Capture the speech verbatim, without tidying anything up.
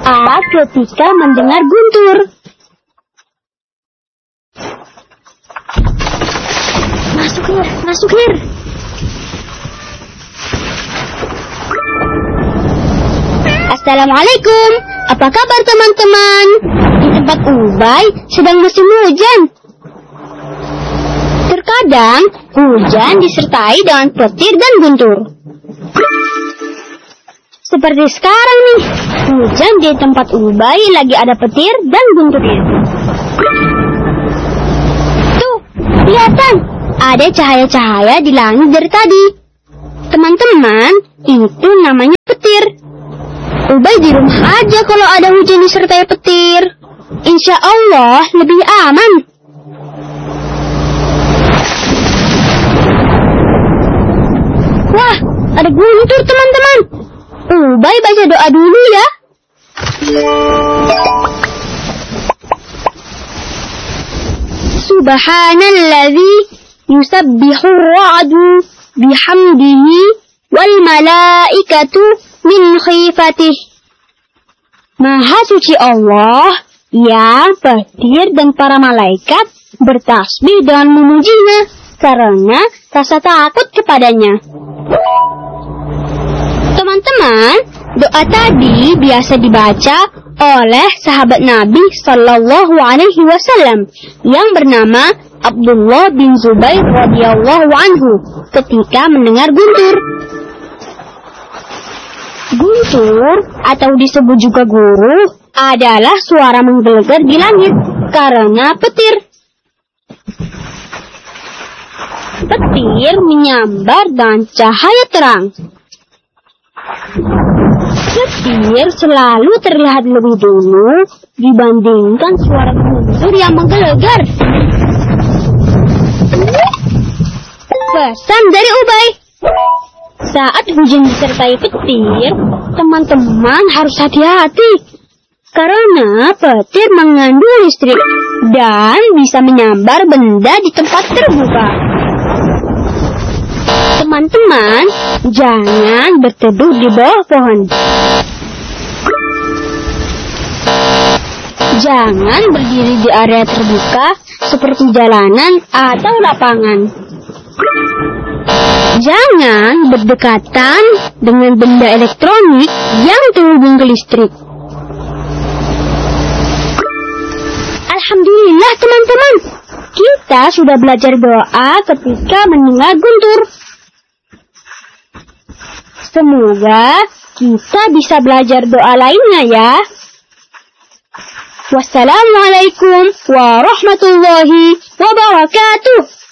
berdoa ketika mendengar guntur. Masuk Hir, masuk Hir. Assalamualaikum, apa kabar teman-teman? Di tempat Ubay sedang musim hujan. Terkadang hujan disertai dengan petir dan guntur. Seperti sekarang nih, hujan di tempat Ubay lagi ada petir dan gunturnya. Tuh, kelihatan ada cahaya-cahaya di langit dari tadi. Teman-teman, itu namanya petir. Ubay di rumah aja kalau ada hujan disertai petir. Insya Allah lebih aman. Wah, ada guntur teman-teman. Ubay baca doa dulu ya. Subhanalladzi yusabbihu ar-ra'du bihamdihi wal malaikatu min khifatih. Maha suci Allah yang petir dan para malaikat bertasbih dengan memujinya karena rasa takut kepadanya. Teman-teman, doa tadi biasa dibaca oleh sahabat Nabi Sallallahu Alaihi Wasallam yang bernama Abdullah bin Zubair radhiyallahu anhu ketika mendengar guntur. Guntur atau disebut juga guruh adalah suara menggelegar di langit karena petir. Petir menyambar dan cahaya terang. Petir selalu terlihat lebih dulu dibandingkan suara guntur yang menggelegar. Pesan dari Ubay. Saat hujan disertai petir, teman-teman harus hati-hati. Karena petir mengandung listrik dan bisa menyambar benda di tempat terbuka. Teman-teman, jangan berteduh di bawah pohon. Jangan berdiri di area terbuka seperti jalanan atau lapangan. Jangan berdekatan dengan benda elektronik yang terhubung ke listrik. Alhamdulillah teman-teman, kita sudah belajar doa ketika mendengar guntur. Semoga kita bisa belajar doa lainnya ya. Wassalamualaikum warahmatullahi wabarakatuh.